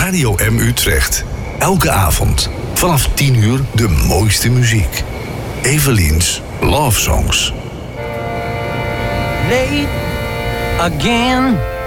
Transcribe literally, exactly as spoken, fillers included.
Radio M Utrecht. Elke avond vanaf tien uur de mooiste muziek. Evelien's Love Songs. Late again.